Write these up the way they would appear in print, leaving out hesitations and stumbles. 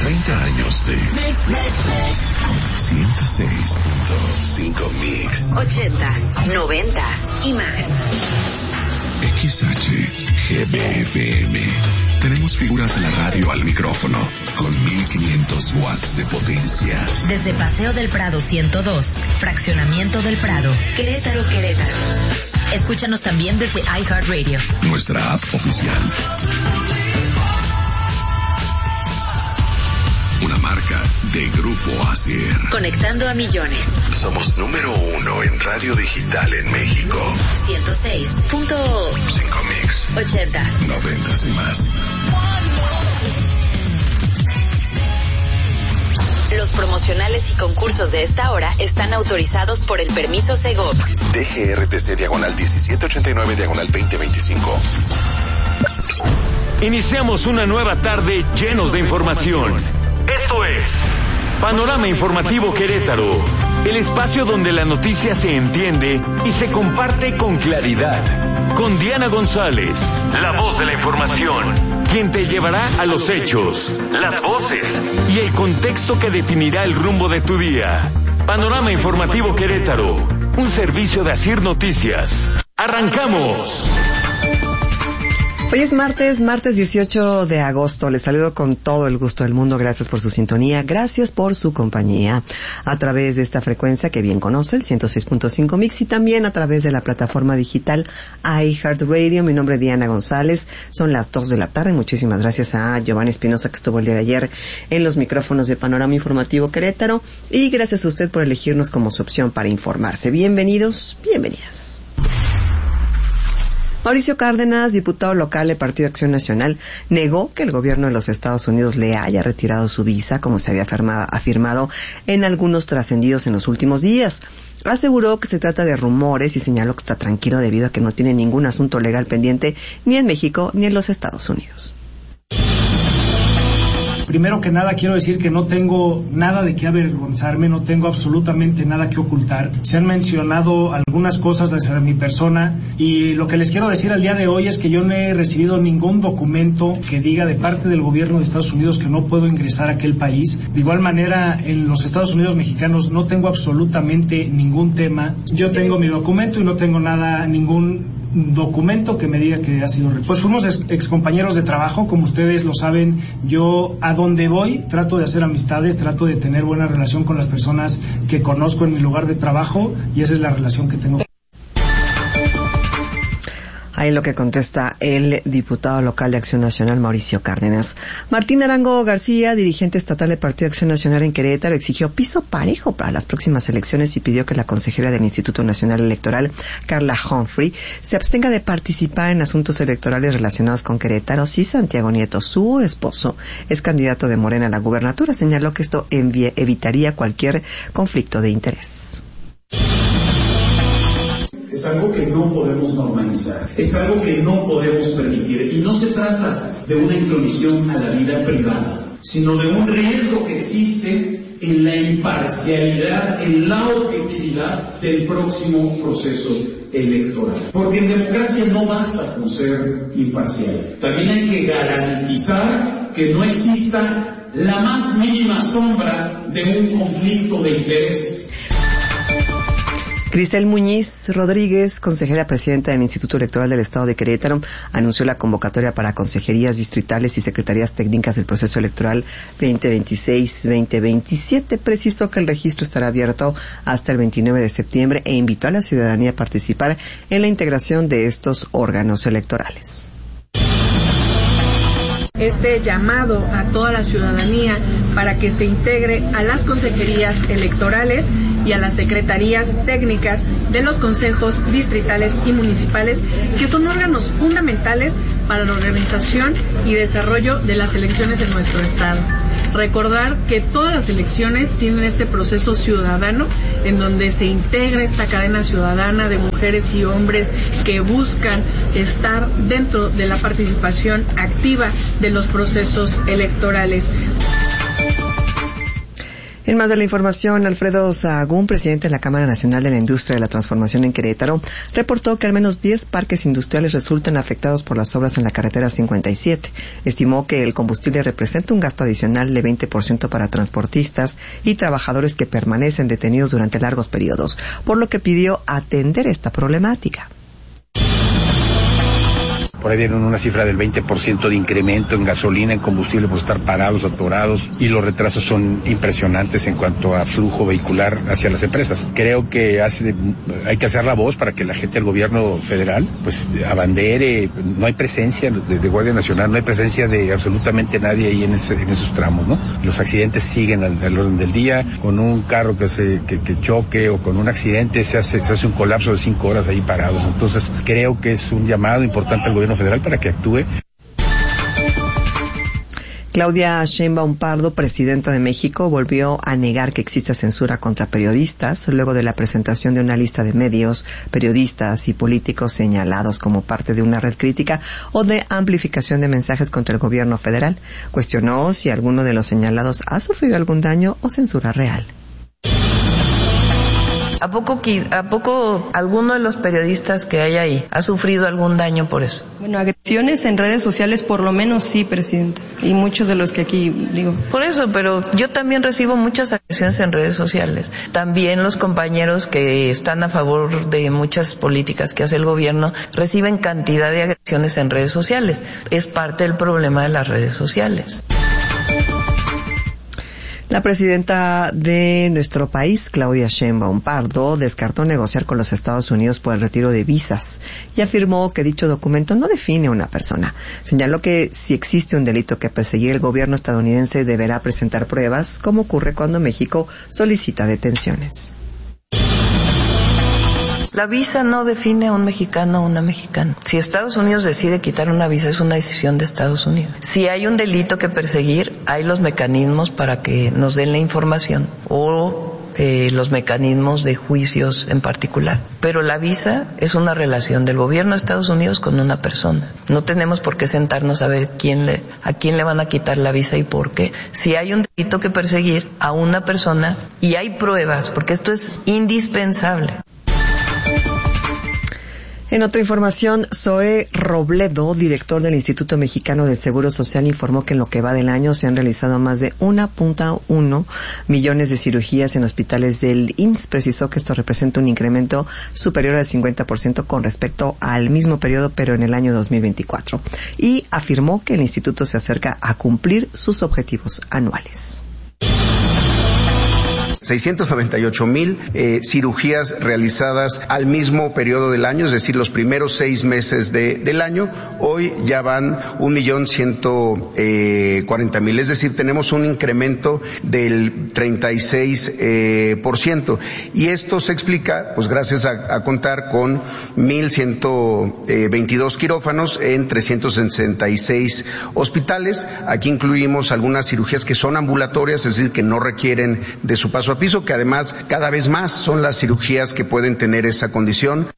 30 años de 106.5 Mix. 80s, 90s y más. XHGBFM. Tenemos figuras de la radio al micrófono con 1500 watts de potencia. Desde Paseo del Prado 102, Fraccionamiento del Prado, Querétaro. Escúchanos también desde iHeartRadio, nuestra app oficial. Una marca de Grupo Asier. Conectando a millones. Somos número 1 en radio digital en México. 106.5 Mix. 80s, 90s y más. Los promocionales y concursos de esta hora están autorizados por el permiso Segov. DGRTC/1789/2025. Iniciamos una nueva tarde llenos de información. Esto es Panorama Informativo Querétaro, el espacio donde la noticia se entiende y se comparte con claridad. Con Diana González, la voz de la información, quien te llevará a los hechos, las voces y el contexto que definirá el rumbo de tu día. Panorama Informativo Querétaro, un servicio de Asier Noticias. ¡Arrancamos! Hoy es martes 18 de agosto. Les saludo con todo el gusto del mundo. Gracias por su sintonía, gracias por su compañía a través de esta frecuencia que bien conoce, el 106.5 Mix, y también a través de la plataforma digital iHeartRadio. Mi nombre es Diana González. Son las 2 de la tarde. Muchísimas gracias a Giovanni Espinosa, que estuvo el día de ayer en los micrófonos de Panorama Informativo Querétaro, y gracias a usted por elegirnos como su opción para informarse. Bienvenidos, bienvenidas. Mauricio Cárdenas, diputado local del Partido Acción Nacional, negó que el gobierno de los Estados Unidos le haya retirado su visa, como se había afirmado en algunos trascendidos en los últimos días. Aseguró que se trata de rumores y señaló que está tranquilo debido a que no tiene ningún asunto legal pendiente ni en México ni en los Estados Unidos. Primero que nada quiero decir que no tengo nada de qué avergonzarme, no tengo absolutamente nada que ocultar. Se han mencionado algunas cosas hacia mi persona y lo que les quiero decir al día de hoy es que yo no he recibido ningún documento que diga de parte del gobierno de Estados Unidos que no puedo ingresar a aquel país. De igual manera, en los Estados Unidos mexicanos no tengo absolutamente ningún tema. Yo tengo mi documento y no tengo ningún documento que me diga que ha sido... Pues fuimos excompañeros de trabajo, como ustedes lo saben. Yo a donde voy trato de hacer amistades, trato de tener buena relación con las personas que conozco en mi lugar de trabajo, y esa es la relación que tengo. Ahí lo que contesta el diputado local de Acción Nacional, Mauricio Cárdenas. Martín Arango García, dirigente estatal del Partido Acción Nacional en Querétaro, exigió piso parejo para las próximas elecciones y pidió que la consejera del Instituto Nacional Electoral, Carla Humphrey, se abstenga de participar en asuntos electorales relacionados con Querétaro si Santiago Nieto, su esposo, es candidato de Morena a la gubernatura. Señaló que esto evitaría cualquier conflicto de interés. Es algo que no podemos normalizar, es algo que no podemos permitir, y no se trata de una intromisión a la vida privada, sino de un riesgo que existe en la imparcialidad, en la objetividad del próximo proceso electoral. Porque en democracia no basta con ser imparcial, también hay que garantizar que no exista la más mínima sombra de un conflicto de interés. Cristel Muñiz Rodríguez, consejera presidenta del Instituto Electoral del Estado de Querétaro, anunció la convocatoria para consejerías distritales y secretarías técnicas del proceso electoral 2026-2027. Precisó que el registro estará abierto hasta el 29 de septiembre e invitó a la ciudadanía a participar en la integración de estos órganos electorales. Este llamado a toda la ciudadanía para que se integre a las consejerías electorales y a las secretarías técnicas de los consejos distritales y municipales, que son órganos fundamentales para la organización y desarrollo de las elecciones en nuestro estado. Recordar que todas las elecciones tienen este proceso ciudadano en donde se integra esta cadena ciudadana de mujeres y hombres que buscan estar dentro de la participación activa de los procesos electorales. En más de la información, Alfredo Sahagún, presidente de la Cámara Nacional de la Industria de la Transformación en Querétaro, reportó que al menos 10 parques industriales resultan afectados por las obras en la carretera 57. Estimó que el combustible representa un gasto adicional de 20% para transportistas y trabajadores que permanecen detenidos durante largos periodos, por lo que pidió atender esta problemática. Por ahí dieron una cifra del 20% de incremento en gasolina, en combustible por estar parados, atorados, y los retrasos son impresionantes en cuanto a flujo vehicular hacia las empresas. Creo que hay que hacer la voz para que la gente del gobierno federal pues abandere. No hay presencia de Guardia Nacional, no hay presencia de absolutamente nadie ahí en esos tramos, ¿no? Los accidentes siguen al orden del día. Con un carro que choque o con un accidente se hace un colapso de 5 horas ahí parados. Entonces creo que es un llamado importante al gobierno federal para que actúe. Claudia Sheinbaum Pardo, presidenta de México, volvió a negar que exista censura contra periodistas luego de la presentación de una lista de medios, periodistas y políticos señalados como parte de una red crítica o de amplificación de mensajes contra el gobierno federal. Cuestionó si alguno de los señalados ha sufrido algún daño o censura real. ¿A poco alguno de los periodistas que hay ahí ha sufrido algún daño por eso? Bueno, agresiones en redes sociales por lo menos sí, presidente. Y muchos de los que aquí digo. Por eso, pero yo también recibo muchas agresiones en redes sociales. También los compañeros que están a favor de muchas políticas que hace el gobierno reciben cantidad de agresiones en redes sociales. Es parte del problema de las redes sociales. La presidenta de nuestro país, Claudia Sheinbaum Pardo, descartó negociar con los Estados Unidos por el retiro de visas y afirmó que dicho documento no define a una persona. Señaló que si existe un delito que perseguir, el gobierno estadounidense deberá presentar pruebas, como ocurre cuando México solicita detenciones. La visa no define a un mexicano o una mexicana. Si Estados Unidos decide quitar una visa, es una decisión de Estados Unidos. Si hay un delito que perseguir, hay los mecanismos para que nos den la información o los mecanismos de juicios en particular. Pero la visa es una relación del gobierno de Estados Unidos con una persona. No tenemos por qué sentarnos a ver a quién le van a quitar la visa y por qué. Si hay un delito que perseguir a una persona y hay pruebas, porque esto es indispensable. En otra información, Zoé Robledo, director del Instituto Mexicano del Seguro Social, informó que en lo que va del año se han realizado más de 1.1 millones de cirugías en hospitales del IMSS. Precisó que esto representa un incremento superior al 50% con respecto al mismo periodo, pero en el año 2024. Y afirmó que el instituto se acerca a cumplir sus objetivos anuales. 698,000 cirugías realizadas al mismo periodo del año, es decir, los primeros 6 meses del año. Hoy ya van 1,140,000, es decir, tenemos un incremento del 36%. Y esto se explica, pues, gracias a contar con 1,122 quirófanos en 366 hospitales. Aquí incluimos algunas cirugías que son ambulatorias, es decir, que no requieren de su paso a piso, que además cada vez más son las cirugías que pueden tener esa condición.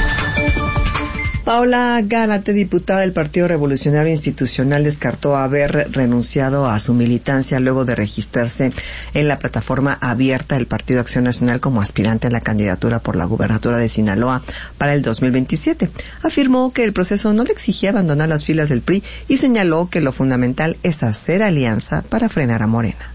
Paola Gárate, diputada del Partido Revolucionario Institucional, descartó haber renunciado a su militancia luego de registrarse en la plataforma abierta del Partido Acción Nacional como aspirante a la candidatura por la gubernatura de Sinaloa para el 2027. Afirmó que el proceso no le exigía abandonar las filas del PRI y señaló que lo fundamental es hacer alianza para frenar a Morena.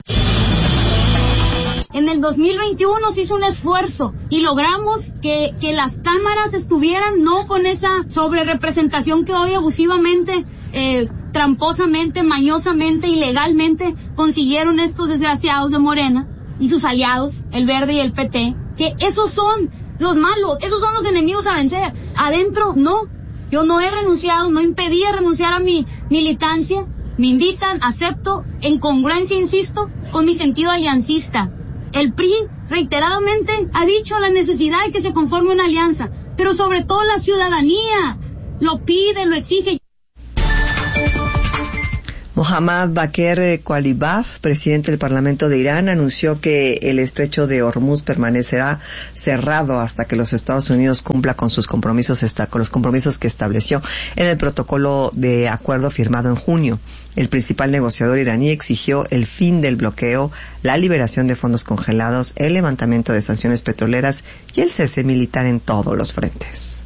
En el 2021 se hizo un esfuerzo y logramos que las cámaras estuvieran no con esa sobrerepresentación que hoy abusivamente, tramposamente, mañosamente, ilegalmente consiguieron estos desgraciados de Morena y sus aliados, el Verde y el PT, que esos son los malos, esos son los enemigos a vencer. Adentro no, yo no he renunciado, no impedí renunciar a mi militancia, me invitan, acepto, en congruencia, insisto, con mi sentido aliancista. El PRI reiteradamente ha dicho la necesidad de que se conforme una alianza, pero sobre todo la ciudadanía lo pide, lo exige. Mohammad Bakr Kalibaf, presidente del Parlamento de Irán, anunció que el estrecho de Hormuz permanecerá cerrado hasta que los Estados Unidos cumpla con sus compromisos, con los compromisos que estableció en el protocolo de acuerdo firmado en junio. El principal negociador iraní exigió el fin del bloqueo, la liberación de fondos congelados, el levantamiento de sanciones petroleras y el cese militar en todos los frentes.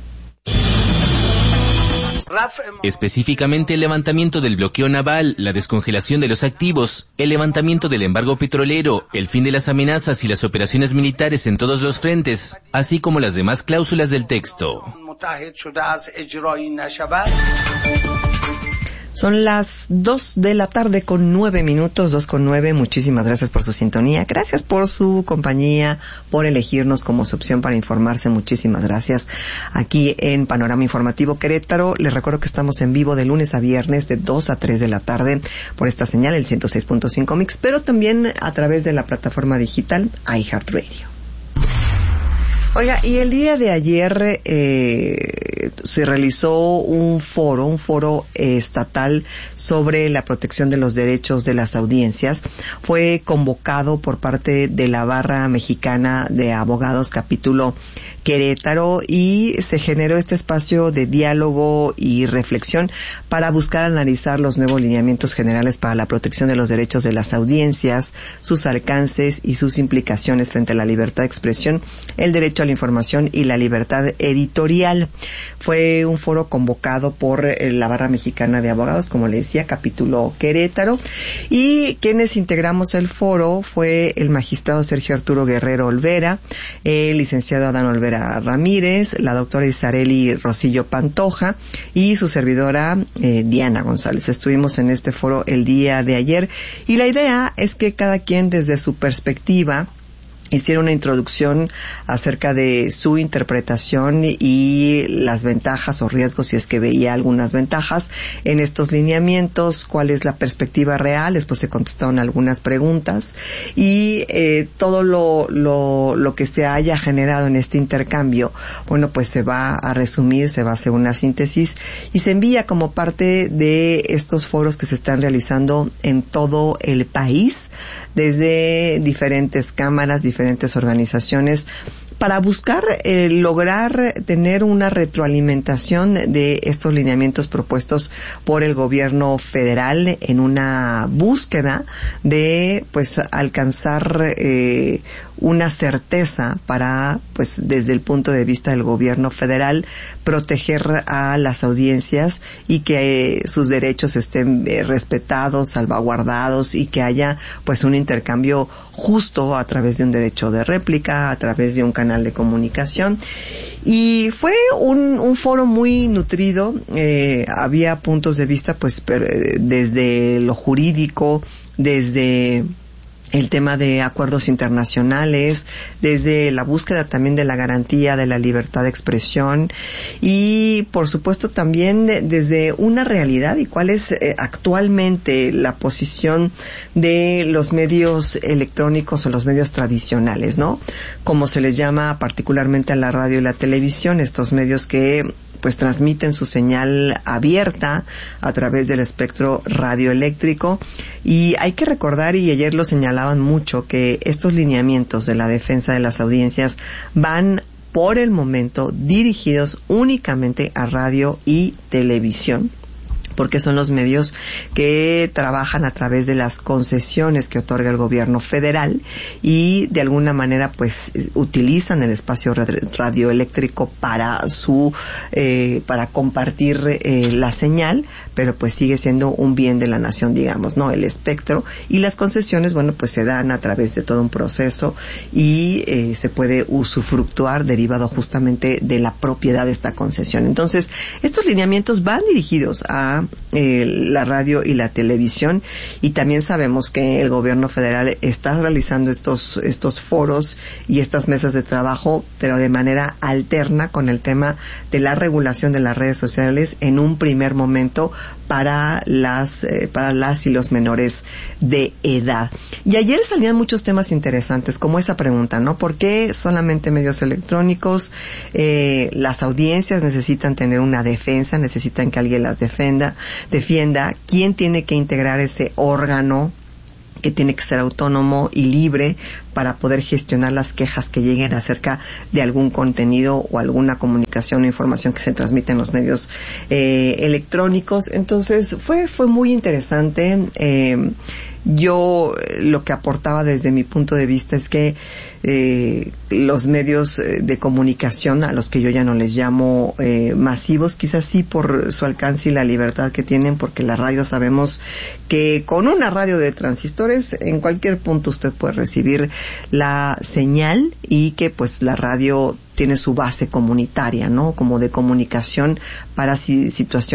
Específicamente el levantamiento del bloqueo naval, la descongelación de los activos, el levantamiento del embargo petrolero, el fin de las amenazas y las operaciones militares en todos los frentes, así como las demás cláusulas del texto. Son las 2:09 p.m, 2:09. Muchísimas gracias por su sintonía. Gracias por su compañía, por elegirnos como su opción para informarse. Muchísimas gracias. Aquí en Panorama Informativo Querétaro, les recuerdo que estamos en vivo de lunes a viernes de 2 a 3 de la tarde por esta señal, el 106.5 Mix, pero también a través de la plataforma digital iHeartRadio. Oiga, y el día de ayer se realizó un foro estatal sobre la protección de los derechos de las audiencias. Fue convocado por parte de la Barra Mexicana de Abogados Capítulo Querétaro y se generó este espacio de diálogo y reflexión para buscar analizar los nuevos lineamientos generales para la protección de los derechos de las audiencias, sus alcances y sus implicaciones frente a la libertad de expresión, el derecho a la información y la libertad editorial. Fue un foro convocado por la Barra Mexicana de Abogados, como le decía, Capítulo Querétaro, y quienes integramos el foro fue el magistrado Sergio Arturo Guerrero Olvera, el licenciado Adán Olvera Ramírez, la doctora Isareli Rosillo Pantoja y su servidora Diana González. Estuvimos en este foro el día de ayer y la idea es que cada quien desde su perspectiva hiciera una introducción acerca de su interpretación y las ventajas o riesgos, si es que veía algunas ventajas en estos lineamientos, cuál es la perspectiva real. Después se contestaron algunas preguntas y todo lo que se haya generado en este intercambio, bueno, pues se va a resumir, se va a hacer una síntesis y se envía como parte de estos foros que se están realizando en todo el país, desde diferentes cámaras, diferentes organizaciones, para buscar lograr tener una retroalimentación de estos lineamientos propuestos por el gobierno federal en una búsqueda de pues alcanzar una certeza para, pues desde el punto de vista del gobierno federal, proteger a las audiencias y que sus derechos estén respetados, salvaguardados y que haya pues un intercambio justo a través de un derecho de réplica, a través de un canal de comunicación. Y fue un foro muy nutrido, había puntos de vista pues desde lo jurídico, desde el tema de acuerdos internacionales, desde la búsqueda también de la garantía de la libertad de expresión y por supuesto también desde una realidad y cuál es actualmente la posición de los medios electrónicos o los medios tradicionales, ¿no? Como se les llama particularmente a la radio y la televisión, estos medios que pues transmiten su señal abierta a través del espectro radioeléctrico. Y hay que recordar, y ayer lo señalaban mucho, que estos lineamientos de la defensa de las audiencias van por el momento dirigidos únicamente a radio y televisión, porque son los medios que trabajan a través de las concesiones que otorga el gobierno federal y de alguna manera pues utilizan el espacio radioeléctrico para para compartir la señal, pero pues sigue siendo un bien de la nación, digamos, ¿no? El espectro y las concesiones, bueno, pues se dan a través de todo un proceso y se puede usufructuar derivado justamente de la propiedad de esta concesión. Entonces, estos lineamientos van dirigidos a la radio y la televisión y también sabemos que el gobierno federal está realizando estos foros y estas mesas de trabajo, pero de manera alterna con el tema de la regulación de las redes sociales en un primer momento para las y los menores de edad. Y ayer salían muchos temas interesantes, como esa pregunta, ¿no? ¿Por qué solamente medios electrónicos? Las audiencias necesitan tener una defensa, necesitan que alguien las defienda. ¿Quién tiene que integrar ese órgano que tiene que ser autónomo y libre para poder gestionar las quejas que lleguen acerca de algún contenido o alguna comunicación o información que se transmite en los medios electrónicos? Entonces fue muy interesante. Yo lo que aportaba desde mi punto de vista es que los medios de comunicación, a los que yo ya no les llamo masivos, quizás sí por su alcance y la libertad que tienen, porque la radio, sabemos que con una radio de transistores en cualquier punto usted puede recibir la señal, y que pues la radio tiene su base comunitaria, ¿no? Como de comunicación para situaciones